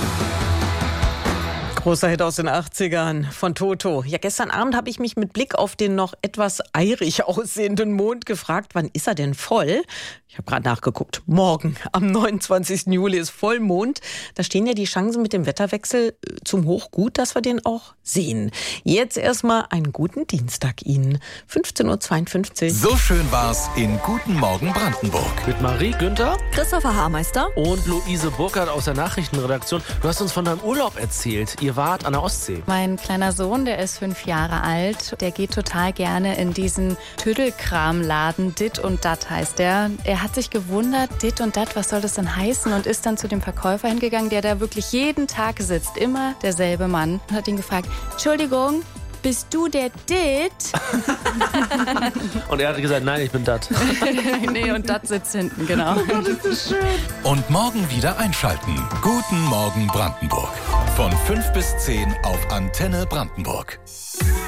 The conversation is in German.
Großer Hit aus den 80ern von Toto. Ja, gestern Abend habe ich mich mit Blick auf den noch etwas eirig aussehenden Mond gefragt, wann ist er denn voll? Ich habe gerade nachgeguckt. Morgen, am 29. Juli ist Vollmond. Da stehen ja die Chancen mit dem Wetterwechsel zum Hoch gut, dass wir den auch sehen. Jetzt erstmal einen guten Dienstag Ihnen. 15:52 Uhr. So schön war's in Guten Morgen Brandenburg. Mit Marie Günther Christopher Haarmeister und Luise Burkhardt aus der Nachrichtenredaktion. Du hast uns von deinem Urlaub erzählt. Ihr wart an der Ostsee. Mein kleiner Sohn, der ist 5 Jahre alt, der geht total gerne in diesen Tüdelkramladen. Dit und Dat heißt der. Er hat sich gewundert, Dit und Dat, was soll das denn heißen? Und ist dann zu dem Verkäufer hingegangen, der da wirklich jeden Tag sitzt. Immer derselbe Mann. Und hat ihn gefragt, Entschuldigung, bist du der Dit? Und er hat gesagt, nein, ich bin Dat. Nee, und Dat sitzt hinten, genau. Oh Gott, ist das schön. Und morgen wieder einschalten. Guten Morgen Brandenburg. Von 5 bis 10 auf Antenne Brandenburg.